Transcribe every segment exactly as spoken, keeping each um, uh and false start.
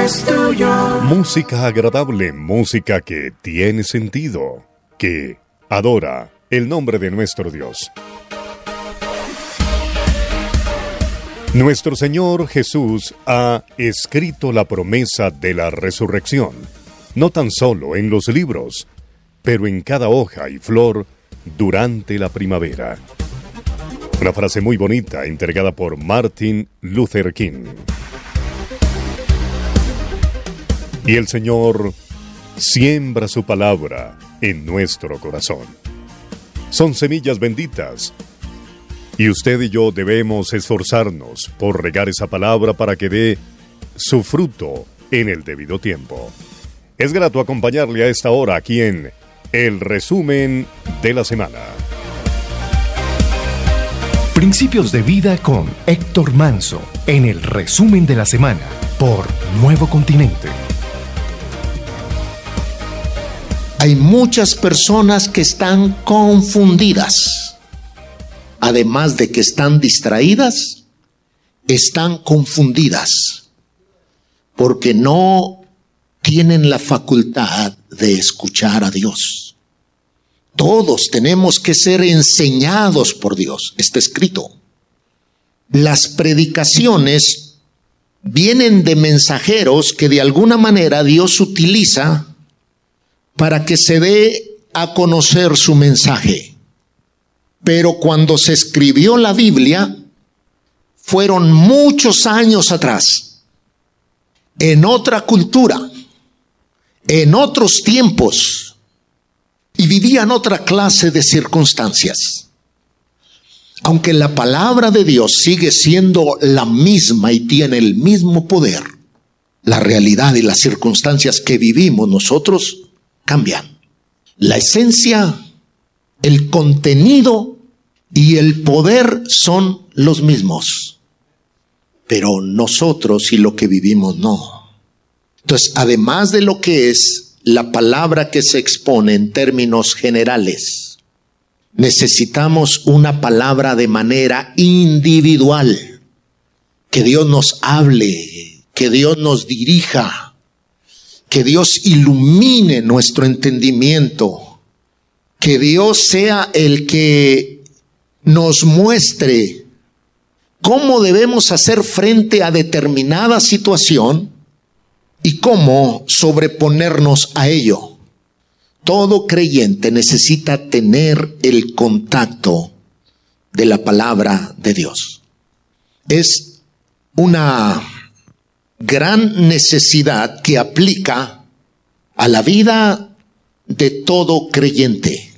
es tuyo. Música agradable, música que tiene sentido, que adora el nombre de nuestro Dios. Nuestro Señor Jesús ha escrito la promesa de la resurrección, no tan solo en los libros, pero en cada hoja y flor durante la primavera. Una frase muy bonita entregada por Martin Luther King. Y el Señor siembra su palabra en nuestro corazón. Son semillas benditas. Y usted y yo debemos esforzarnos por regar esa palabra para que dé su fruto en el debido tiempo. Es grato acompañarle a esta hora aquí en El Resumen de la Semana. Principios de vida con Héctor Manso en El Resumen de la Semana por Nuevo Continente. Hay muchas personas que están confundidas. Además de que están distraídas, están confundidas porque no tienen la facultad de escuchar a Dios. Todos tenemos que ser enseñados por Dios, está escrito. Las predicaciones vienen de mensajeros que de alguna manera Dios utiliza para que se dé a conocer su mensaje. Pero cuando se escribió la Biblia, fueron muchos años atrás, en otra cultura, en otros tiempos, y vivían otra clase de circunstancias. Aunque la palabra de Dios sigue siendo la misma y tiene el mismo poder, la realidad y las circunstancias que vivimos nosotros cambian. La esencia, el contenido y el poder son los mismos, pero nosotros y lo que vivimos no. Entonces, además de lo que es la palabra que se expone en términos generales, necesitamos una palabra de manera individual, que Dios nos hable, que Dios nos dirija, que Dios ilumine nuestro entendimiento, que Dios sea el que nos muestre cómo debemos hacer frente a determinada situación y cómo sobreponernos a ello. Todo creyente necesita tener el contacto de la palabra de Dios. Es una gran necesidad que aplica a la vida de todo creyente.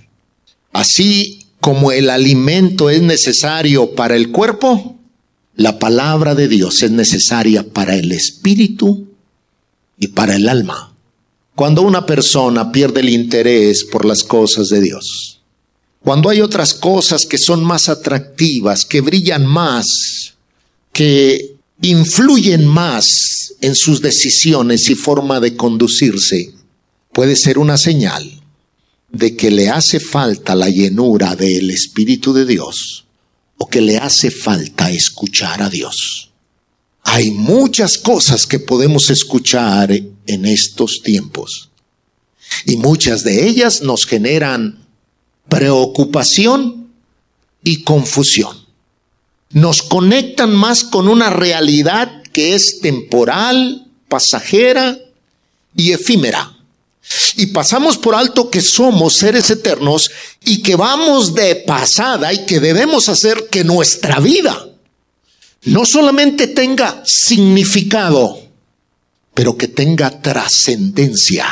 Así como el alimento es necesario para el cuerpo, la palabra de Dios es necesaria para el espíritu y para el alma. Cuando una persona pierde el interés por las cosas de Dios, cuando hay otras cosas que son más atractivas, que brillan más, que influyen más en sus decisiones y forma de conducirse, puede ser una señal de que le hace falta la llenura del Espíritu de Dios o que le hace falta escuchar a Dios. Hay muchas cosas que podemos escuchar en estos tiempos y muchas de ellas nos generan preocupación y confusión. Nos conectan más con una realidad que es temporal, pasajera y efímera. Y pasamos por alto que somos seres eternos y que vamos de pasada y que debemos hacer que nuestra vida no solamente tenga significado, pero que tenga trascendencia.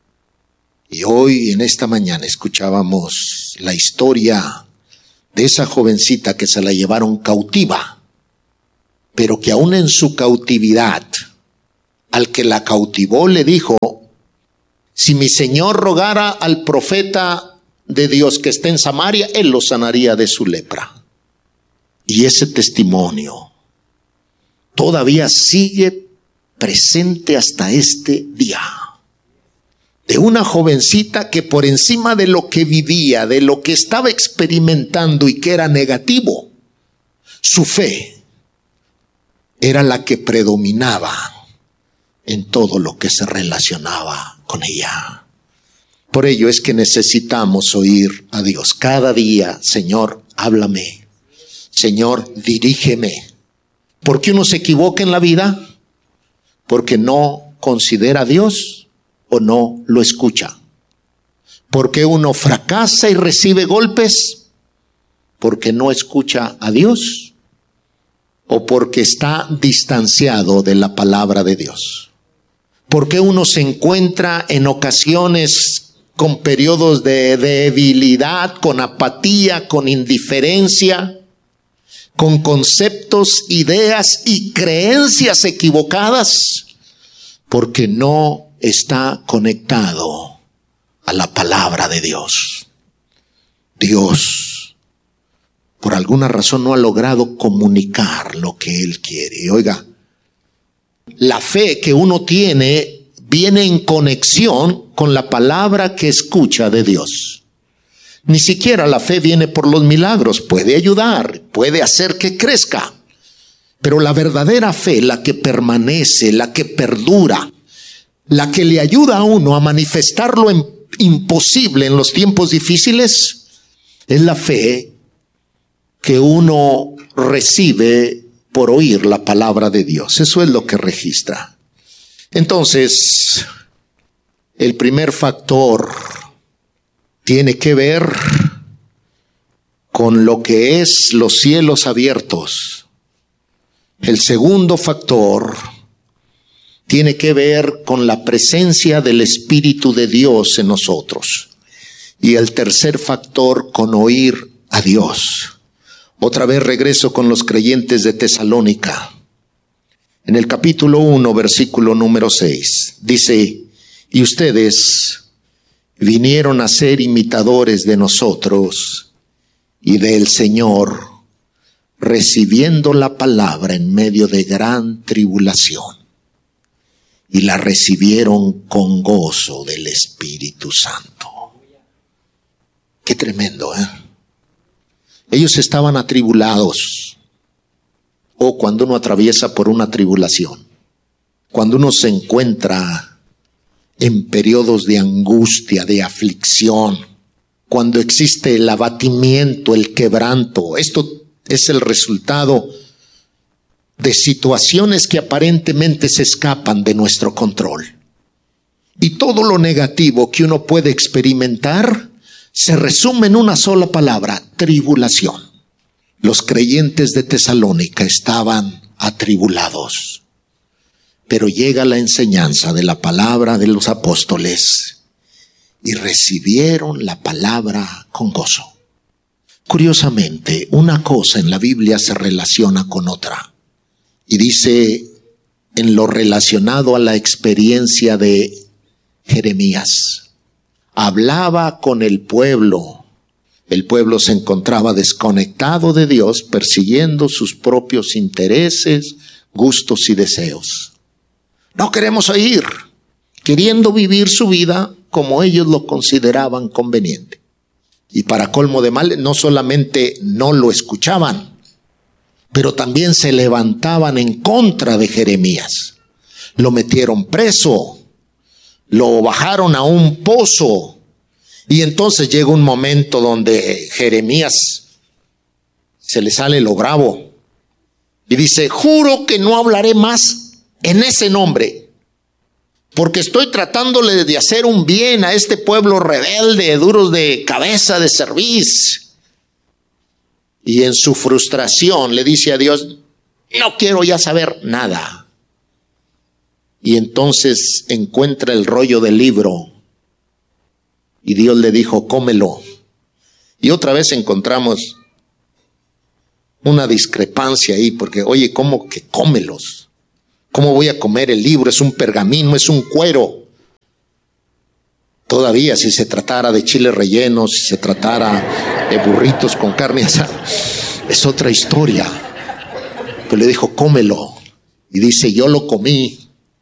Y hoy en esta mañana escuchábamos la historia de esa jovencita que se la llevaron cautiva, pero que aún en su cautividad, al que la cautivó le dijo: si mi Señor rogara al profeta de Dios que esté en Samaria, él lo sanaría de su lepra. Y ese testimonio todavía sigue presente hasta este día. De una jovencita que por encima de lo que vivía, de lo que estaba experimentando y que era negativo, su fe era la que predominaba en todo lo que se relacionaba con ella. Por ello es que necesitamos oír a Dios cada día. Señor, háblame. Señor, dirígeme. ¿Por qué uno se equivoca en la vida? Porque no considera a Dios o no lo escucha. ¿Por qué uno fracasa y recibe golpes? Porque no escucha a Dios o porque está distanciado de la palabra de Dios. ¿Por qué uno se encuentra en ocasiones con periodos de debilidad, con apatía, con indiferencia, con conceptos, ideas y creencias equivocadas? Porque no está conectado a la palabra de Dios. Dios, por alguna razón, no ha logrado comunicar lo que Él quiere. Oiga, la fe que uno tiene viene en conexión con la palabra que escucha de Dios. Ni siquiera la fe viene por los milagros. Puede ayudar, puede hacer que crezca. Pero la verdadera fe, la que permanece, la que perdura, la que le ayuda a uno a manifestar lo imposible en los tiempos difíciles, es la fe que uno recibe por oír la palabra de Dios. Eso es lo que registra. Entonces, el primer factor tiene que ver con lo que es los cielos abiertos. El segundo factor tiene que ver con la presencia del Espíritu de Dios en nosotros. Y el tercer factor, con oír a Dios. Otra vez regreso con los creyentes de Tesalónica. En el capítulo uno, versículo número seis, dice: y ustedes vinieron a ser imitadores de nosotros y del Señor, recibiendo la palabra en medio de gran tribulación, y la recibieron con gozo del Espíritu Santo. Qué tremendo, ¿eh? Ellos estaban atribulados. O cuando uno atraviesa por una tribulación, cuando uno se encuentra en periodos de angustia, de aflicción, cuando existe el abatimiento, el quebranto, esto es el resultado de situaciones que aparentemente se escapan de nuestro control. Y todo lo negativo que uno puede experimentar se resume en una sola palabra: tribulación. Los creyentes de Tesalónica estaban atribulados, pero llega la enseñanza de la palabra de los apóstoles y recibieron la palabra con gozo. Curiosamente, una cosa en la Biblia se relaciona con otra, y dice en lo relacionado a la experiencia de Jeremías: hablaba con el pueblo. El pueblo se encontraba desconectado de Dios, persiguiendo sus propios intereses, gustos y deseos. No queremos oír, queriendo vivir su vida como ellos lo consideraban conveniente. Y para colmo de mal, no solamente no lo escuchaban, pero también se levantaban en contra de Jeremías. Lo metieron preso, lo bajaron a un pozo. Y entonces llega un momento donde Jeremías se le sale lo bravo y dice: juro que no hablaré más en ese nombre, porque estoy tratándole de hacer un bien a este pueblo rebelde, duros de cabeza, de cerviz. Y en su frustración le dice a Dios: no quiero ya saber nada. Y entonces encuentra el rollo del libro. Y Dios le dijo: cómelo. Y otra vez encontramos una discrepancia ahí, porque oye, ¿cómo que cómelos? ¿Cómo voy a comer el libro? Es un pergamino, es un cuero. Todavía si se tratara de chiles rellenos, si se tratara de burritos con carne asada, es otra historia. Pero le dijo: cómelo. Y dice: yo lo comí.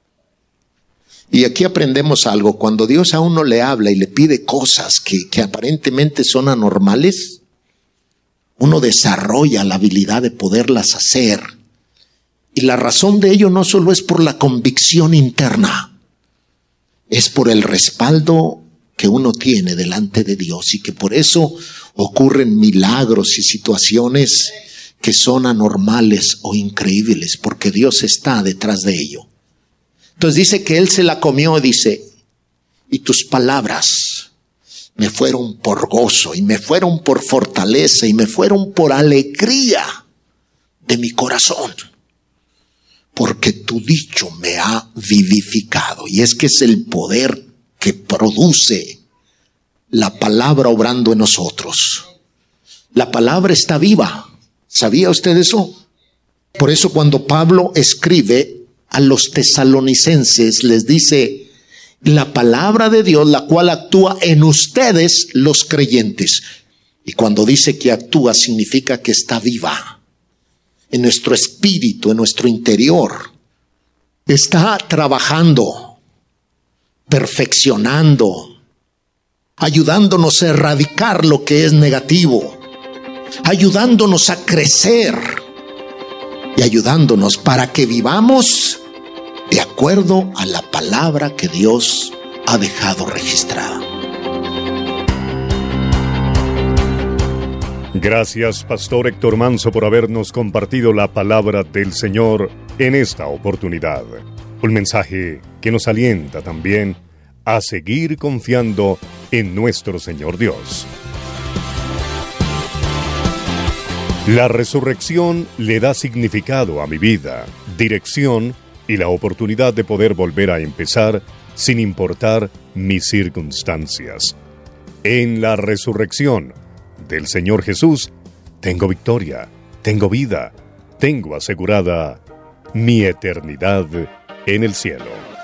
Y aquí aprendemos algo. Cuando Dios a uno le habla y le pide cosas que, que aparentemente son anormales, uno desarrolla la habilidad de poderlas hacer Y la razón de ello no solo es por la convicción interna, es por el respaldo que uno tiene delante de Dios, y que por eso ocurren milagros y situaciones que son anormales o increíbles, porque Dios está detrás de ello. Entonces dice que él se la comió, dice, y tus palabras me fueron por gozo, y me fueron por fortaleza, y me fueron por alegría de mi corazón, porque tu dicho me ha vivificado. Y es que es el poder que produce la palabra obrando en nosotros. La palabra está viva. ¿Sabía usted eso? Por eso cuando Pablo escribe a los tesalonicenses, les dice, la palabra de Dios, la cual actúa en ustedes los creyentes. Y cuando dice que actúa, significa que está viva en nuestro espíritu, en nuestro interior. Está trabajando, perfeccionando, ayudándonos a erradicar lo que es negativo, ayudándonos a crecer y ayudándonos para que vivamos de acuerdo a la palabra que Dios ha dejado registrada. Gracias, Pastor Héctor Manso, por habernos compartido la palabra del Señor en esta oportunidad. Un mensaje que nos alienta también a seguir confiando en nuestro Señor Dios. La resurrección le da significado a mi vida, dirección y la oportunidad de poder volver a empezar sin importar mis circunstancias. En la resurrección del Señor Jesús, tengo victoria, tengo vida, tengo asegurada mi eternidad en el cielo.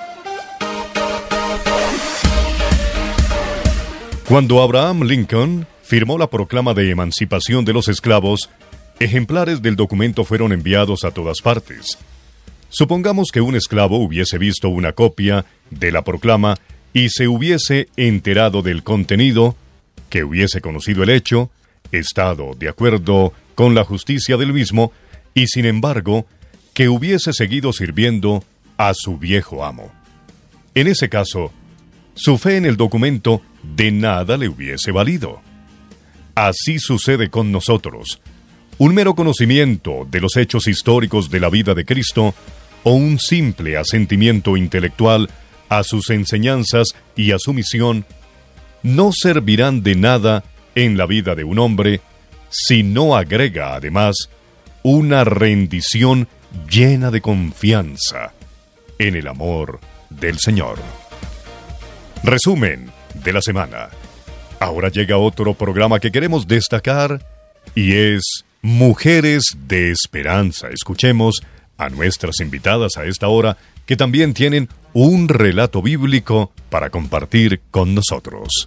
Cuando Abraham Lincoln firmó la proclama de emancipación de los esclavos, ejemplares del documento fueron enviados a todas partes. Supongamos que un esclavo hubiese visto una copia de la proclama y se hubiese enterado del contenido, que hubiese conocido el hecho, estado de acuerdo con la justicia del mismo, y sin embargo, que hubiese seguido sirviendo a su viejo amo. En ese caso, su fe en el documento de nada le hubiese valido. Así sucede con nosotros. Un mero conocimiento de los hechos históricos de la vida de Cristo o un simple asentimiento intelectual a sus enseñanzas y a su misión no servirán de nada en la vida de un hombre si no agrega además una rendición llena de confianza en el amor del Señor. Resumen de la semana. Ahora llega otro programa que queremos destacar y es Mujeres de Esperanza. Escuchemos a nuestras invitadas a esta hora que también tienen un relato bíblico para compartir con nosotros.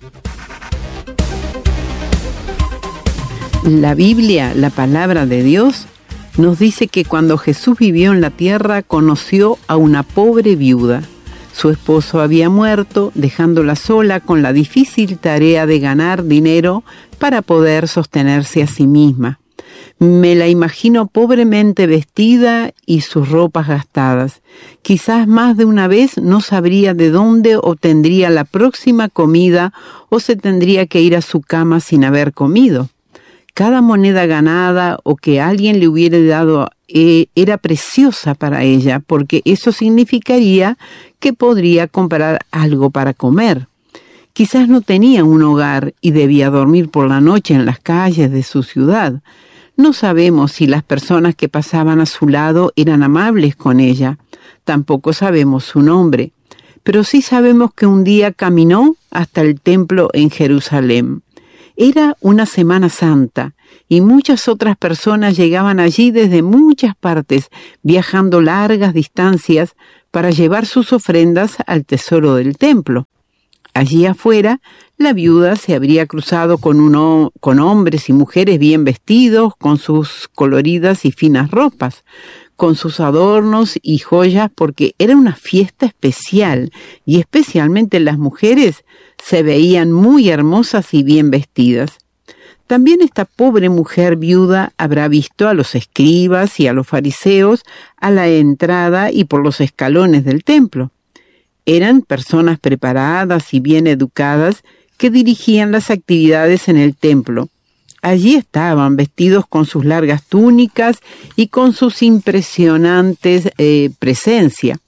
La Biblia, la palabra de Dios, nos dice que cuando Jesús vivió en la tierra conoció a una pobre viuda. Su esposo había muerto, dejándola sola con la difícil tarea de ganar dinero para poder sostenerse a sí misma. Me la imagino pobremente vestida y sus ropas gastadas. Quizás más de una vez no sabría de dónde obtendría la próxima comida o se tendría que ir a su cama sin haber comido. Cada moneda ganada o que alguien le hubiera dado eh, era preciosa para ella, porque eso significaría que podría comprar algo para comer. Quizás no tenía un hogar y debía dormir por la noche en las calles de su ciudad. No sabemos si las personas que pasaban a su lado eran amables con ella. Tampoco sabemos su nombre. Pero sí sabemos que un día caminó hasta el templo en Jerusalén. Era una Semana Santa y muchas otras personas llegaban allí desde muchas partes, viajando largas distancias para llevar sus ofrendas al tesoro del templo. Allí afuera, la viuda se habría cruzado con, uno, con hombres y mujeres bien vestidos, con sus coloridas y finas ropas, con sus adornos y joyas, porque era una fiesta especial, y especialmente las mujeres se veían muy hermosas y bien vestidas. También esta pobre mujer viuda habrá visto a los escribas y a los fariseos a la entrada y por los escalones del templo. Eran personas preparadas y bien educadas que dirigían las actividades en el templo. Allí estaban vestidos con sus largas túnicas y con sus impresionantes eh, presencia.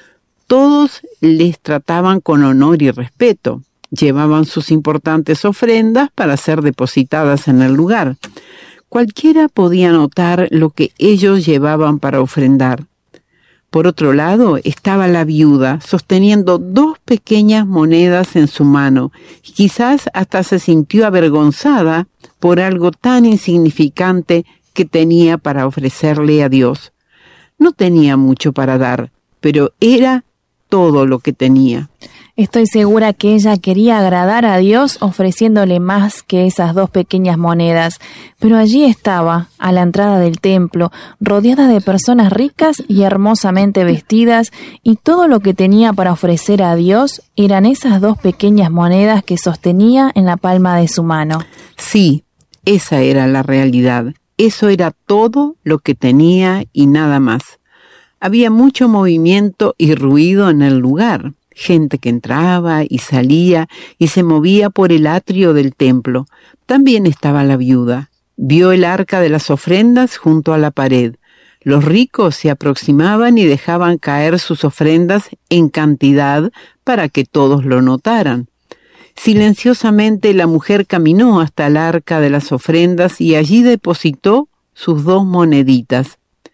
Todos les trataban con honor y respeto. Llevaban sus importantes ofrendas para ser depositadas en el lugar. Cualquiera podía notar lo que ellos llevaban para ofrendar. Por otro lado, estaba la viuda sosteniendo dos pequeñas monedas en su mano. Quizás hasta se sintió avergonzada por algo tan insignificante que tenía para ofrecerle a Dios. No tenía mucho para dar, pero era todo lo que tenía. Estoy segura que ella quería agradar a Dios ofreciéndole más que esas dos pequeñas monedas, pero allí estaba, a la entrada del templo, rodeada de personas ricas y hermosamente vestidas, y todo lo que tenía para ofrecer a Dios eran esas dos pequeñas monedas que sostenía en la palma de su mano. Sí, esa era la realidad. Eso era todo lo que tenía y nada más. Había mucho movimiento y ruido en el lugar. Gente que entraba y salía y se movía por el atrio del templo. También estaba la viuda. Vio el arca de las ofrendas junto a la pared. Los ricos se aproximaban y dejaban caer sus ofrendas en cantidad para que todos lo notaran. Silenciosamente la mujer caminó hasta el arca de las ofrendas y allí depositó sus dos moneditas.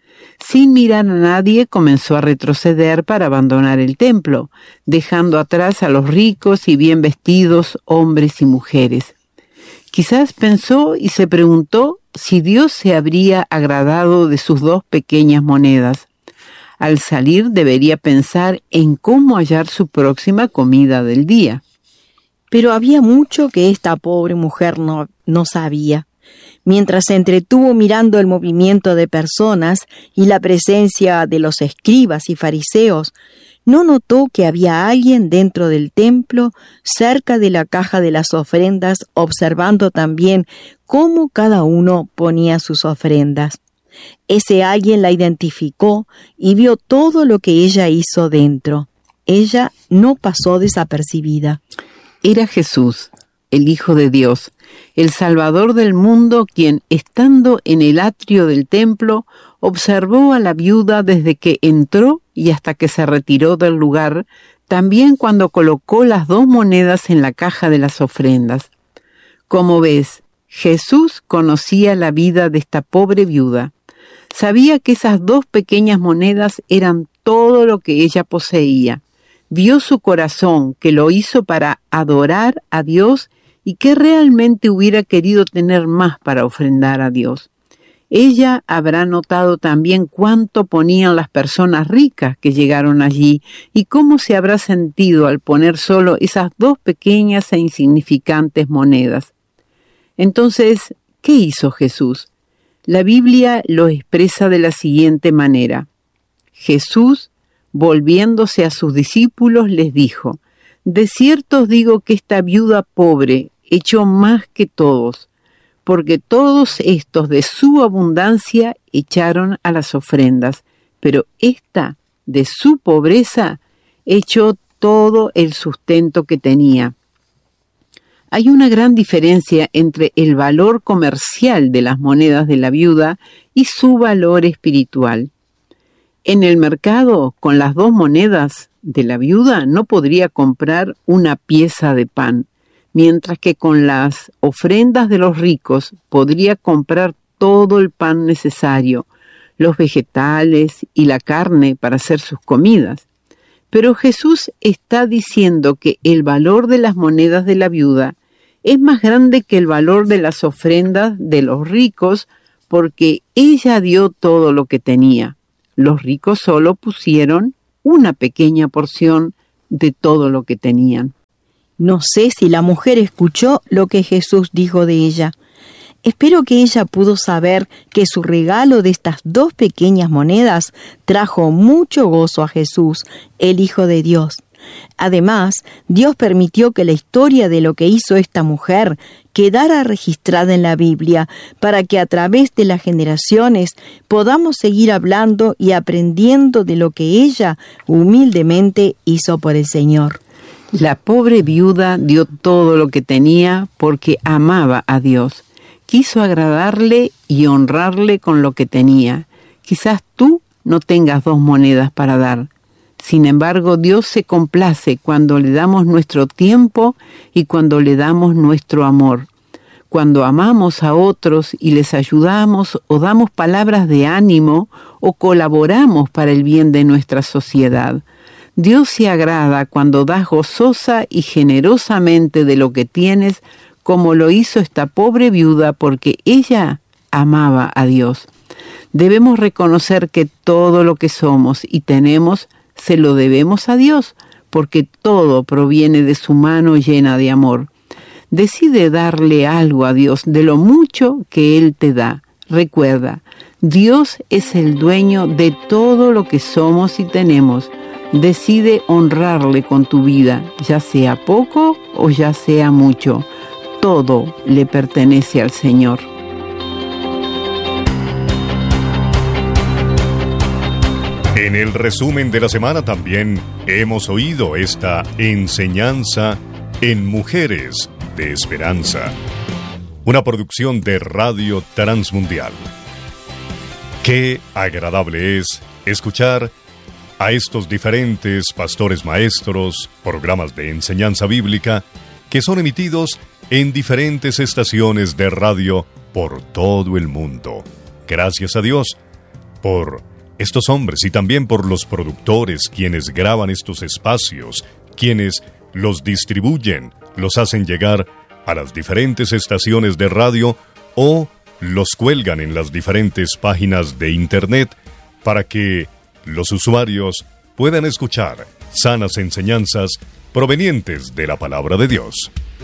Sin mirar a nadie, comenzó a retroceder para abandonar el templo, dejando atrás a los ricos y bien vestidos hombres y mujeres. Quizás pensó y se preguntó si Dios se habría agradado de sus dos pequeñas monedas. Al salir debería pensar en cómo hallar su próxima comida del día. Pero había mucho que esta pobre mujer no, no sabía. Mientras se entretuvo mirando el movimiento de personas y la presencia de los escribas y fariseos, no notó que había alguien dentro del templo, cerca de la caja de las ofrendas, observando también cómo cada uno ponía sus ofrendas. Ese alguien la identificó y vio todo lo que ella hizo dentro. Ella no pasó desapercibida. Era Jesús, el Hijo de Dios, el Salvador del mundo, quien, estando en el atrio del templo, observó a la viuda desde que entró y hasta que se retiró del lugar, también cuando colocó las dos monedas en la caja de las ofrendas. Como ves, Jesús conocía la vida de esta pobre viuda. Sabía que esas dos pequeñas monedas eran todo lo que ella poseía. Vio su corazón, que lo hizo para adorar a Dios y que realmente hubiera querido tener más para ofrendar a Dios. Ella habrá notado también cuánto ponían las personas ricas que llegaron allí y cómo se habrá sentido al poner solo esas dos pequeñas e insignificantes monedas. Entonces, ¿qué hizo Jesús? La Biblia lo expresa de la siguiente manera. Jesús, volviéndose a sus discípulos, les dijo: «De cierto os digo que esta viuda pobre echó más que todos, porque todos estos de su abundancia echaron a las ofrendas, pero ésta de su pobreza echó todo el sustento que tenía». Hay una gran diferencia entre el valor comercial de las monedas de la viuda y su valor espiritual. En el mercado, con las dos monedas de la viuda no podría comprar una pieza de pan, mientras que con las ofrendas de los ricos podría comprar todo el pan necesario, los vegetales y la carne para hacer sus comidas. Pero Jesús está diciendo que el valor de las monedas de la viuda es más grande que el valor de las ofrendas de los ricos, porque ella dio todo lo que tenía. Los ricos solo pusieron una pequeña porción de todo lo que tenían. No sé si la mujer escuchó lo que Jesús dijo de ella. Espero que ella pudo saber que su regalo de estas dos pequeñas monedas trajo mucho gozo a Jesús, el Hijo de Dios. Además, Dios permitió que la historia de lo que hizo esta mujer quedara registrada en la Biblia, para que a través de las generaciones podamos seguir hablando y aprendiendo de lo que ella humildemente hizo por el Señor. La pobre viuda dio todo lo que tenía porque amaba a Dios. Quiso agradarle y honrarle con lo que tenía. Quizás tú no tengas dos monedas para dar. Sin embargo, Dios se complace cuando le damos nuestro tiempo y cuando le damos nuestro amor. Cuando amamos a otros y les ayudamos o damos palabras de ánimo o colaboramos para el bien de nuestra sociedad. Dios se agrada cuando das gozosa y generosamente de lo que tienes, como lo hizo esta pobre viuda, porque ella amaba a Dios. Debemos reconocer que todo lo que somos y tenemos se lo debemos a Dios, porque todo proviene de su mano llena de amor. Decide darle algo a Dios de lo mucho que Él te da. Recuerda, Dios es el dueño de todo lo que somos y tenemos. Decide honrarle con tu vida, ya sea poco o ya sea mucho. Todo le pertenece al Señor. En el resumen de la semana también hemos oído esta enseñanza en Mujeres de Esperanza, una producción de Radio Transmundial. Qué agradable es escuchar a estos diferentes pastores maestros, programas de enseñanza bíblica que son emitidos en diferentes estaciones de radio por todo el mundo. Gracias a Dios por estos hombres y también por los productores quienes graban estos espacios, quienes los distribuyen, los hacen llegar a las diferentes estaciones de radio o los cuelgan en las diferentes páginas de internet para que los usuarios puedan escuchar sanas enseñanzas provenientes de la palabra de Dios.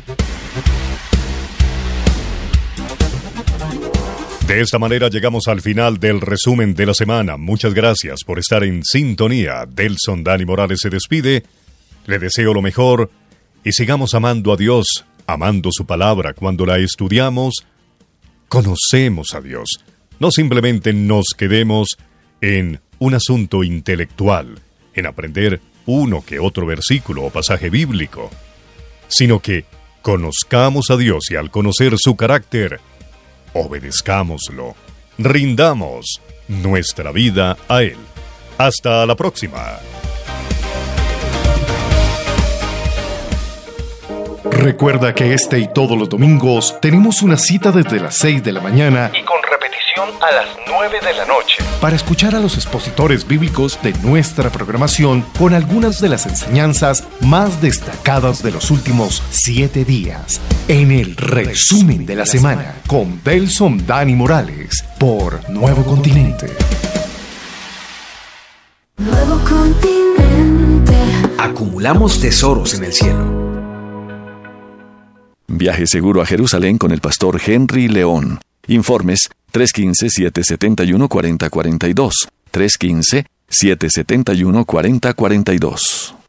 De esta manera llegamos al final del resumen de la semana. Muchas gracias por estar en sintonía. Delson Dani Morales se despide. Le deseo lo mejor y sigamos amando a Dios, amando su palabra. Cuando la estudiamos, conocemos a Dios. No simplemente nos quedemos en un asunto intelectual, en aprender uno que otro versículo o pasaje bíblico, sino que conozcamos a Dios y al conocer su carácter, obedezcámoslo, rindamos nuestra vida a Él. Hasta la próxima. Recuerda que este y todos los domingos tenemos una cita desde las seis de la mañana y con repetición a las nueve de la noche para escuchar a los expositores bíblicos de nuestra programación con algunas de las enseñanzas más destacadas de los últimos siete días en el resumen de la semana con Delson Dani Morales por Nuevo Continente. Nuevo Continente. Acumulamos tesoros en el cielo. Viaje seguro a Jerusalén con el pastor Henry León. Informes tres uno cinco, siete siete uno, cuatro cero cuatro dos. tres uno cinco, siete siete uno, cuatro cero cuatro dos.